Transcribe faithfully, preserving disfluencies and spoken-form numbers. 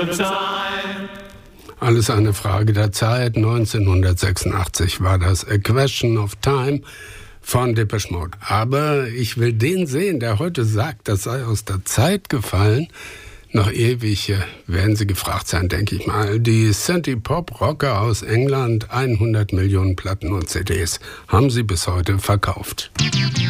Alles eine Frage der Zeit. neunzehnhundertsechsundachtzig war das A Question of Time von Depeche Mode. Aber ich will den sehen, der heute sagt, das sei aus der Zeit gefallen. Noch ewig werden Sie gefragt sein, denke ich mal. Die Synthie-Pop-Rocker aus England, hundert Millionen Platten und C Ds haben sie bis heute verkauft.